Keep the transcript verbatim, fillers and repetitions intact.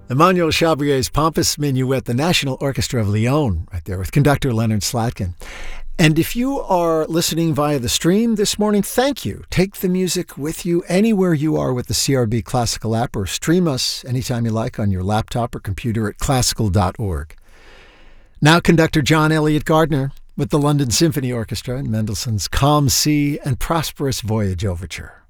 Emmanuel Chabrier's pompous minuet, the National Orchestra of Lyon, right there with conductor Leonard Slatkin. And if you are listening via the stream this morning, thank you. Take the music with you anywhere you are with the C R B Classical app, or stream us anytime you like on your laptop or computer at classical dot org. Now conductor John Elliott Gardner with the London Symphony Orchestra and Mendelssohn's Calm Sea and Prosperous Voyage Overture.